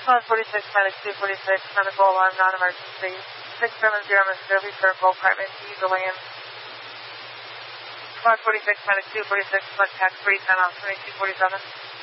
Squad 46, Medic 246, medical alarm, non-emergency. 670 Mississippi Circle, Apartment D, the land. Squad 46, Medic 246, select tax 3, 10 off 2247.